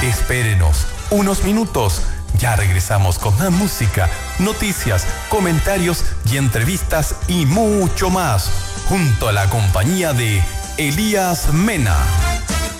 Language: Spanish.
Espérenos unos minutos. Ya regresamos con más música, noticias, comentarios y entrevistas y mucho más, junto a la compañía de Elías Mena.